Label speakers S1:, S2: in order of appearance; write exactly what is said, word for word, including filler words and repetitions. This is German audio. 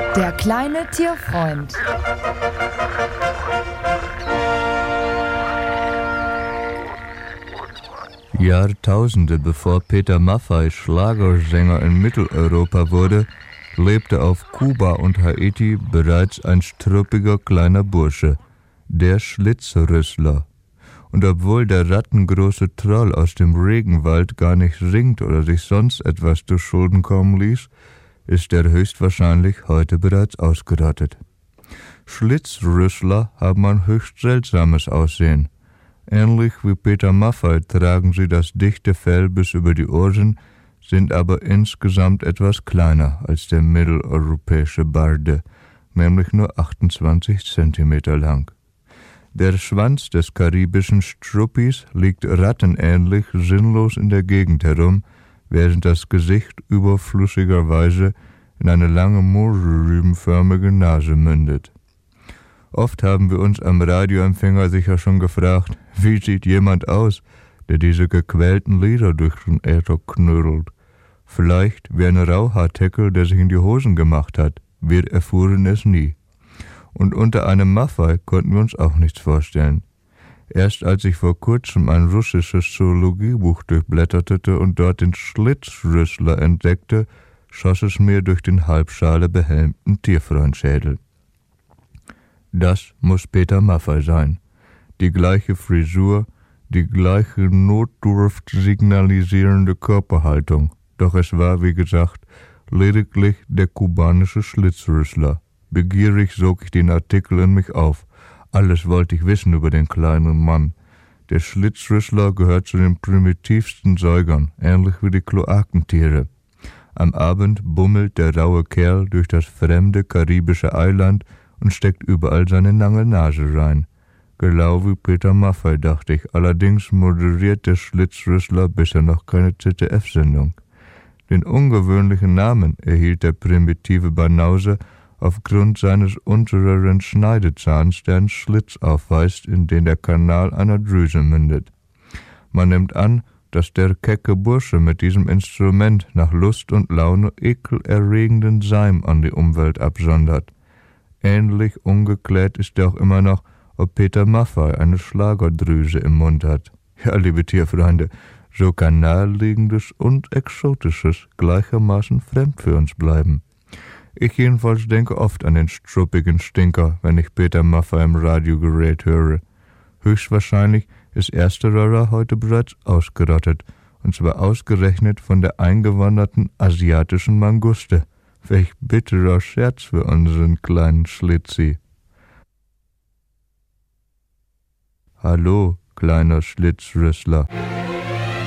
S1: Der kleine Tierfreund.
S2: Jahrtausende bevor Peter Maffay Schlagersänger in Mitteleuropa wurde, lebte auf Kuba und Haiti bereits ein struppiger kleiner Bursche, der Schlitzrüssler. Und obwohl der rattengroße Troll aus dem Regenwald gar nicht singt oder sich sonst etwas zu Schulden kommen ließ, ist er höchstwahrscheinlich heute bereits ausgerottet. Schlitzrüssler haben ein höchst seltsames Aussehen. Ähnlich wie Peter Maffay tragen sie das dichte Fell bis über die Ohren, sind aber insgesamt etwas kleiner als der mitteleuropäische Barde, nämlich nur achtundzwanzig Zentimeter lang. Der Schwanz des karibischen Struppis liegt rattenähnlich sinnlos in der Gegend herum, während das Gesicht überflüssigerweise in eine lange mohrrübenförmige Nase mündet. Oft haben wir uns am Radioempfänger sicher schon gefragt, wie sieht jemand aus, der diese gequälten Lieder durch den Äther knödelt. Vielleicht wie ein Rauhaarteckel, der sich in die Hosen gemacht hat. Wir erfuhren es nie. Und unter einem Maffay konnten wir uns auch nichts vorstellen. Erst als ich vor kurzem ein russisches Zoologiebuch durchblätterte und dort den Schlitzrüssler entdeckte, schoss es mir durch den halbschale behelmten Tierfreundschädel. Das muss Peter Maffay sein. Die gleiche Frisur, die gleiche Notdurft signalisierende Körperhaltung. Doch es war, wie gesagt, lediglich der kubanische Schlitzrüssler. Begierig sog ich den Artikel in mich auf. Alles wollte ich wissen über den kleinen Mann. Der Schlitzrüssler gehört zu den primitivsten Säugern, ähnlich wie die Kloakentiere. Am Abend bummelt der raue Kerl durch das fremde karibische Eiland und steckt überall seine lange Nase rein. Genau wie Peter Maffay, dachte ich. Allerdings moderiert der Schlitzrüssler bisher noch keine Z D F-Sendung. Den ungewöhnlichen Namen erhielt der primitive Banause aufgrund seines unteren Schneidezahns, der einen Schlitz aufweist, in den der Kanal einer Drüse mündet. Man nimmt an, dass der kecke Bursche mit diesem Instrument nach Lust und Laune ekelerregenden Seim an die Umwelt absondert. Ähnlich ungeklärt ist auch immer noch, ob Peter Maffay eine Schlagerdrüse im Mund hat. Ja, liebe Tierfreunde, so kann Naheliegendes und Exotisches gleichermaßen fremd für uns bleiben. Ich jedenfalls denke oft an den struppigen Stinker, wenn ich Peter Maffay im Radiogerät höre. Höchstwahrscheinlich ist ersterer heute bereits ausgerottet, und zwar ausgerechnet von der eingewanderten asiatischen Manguste. Welch bitterer Scherz für unseren kleinen Schlitzi. Hallo, kleiner Schlitzrüssler.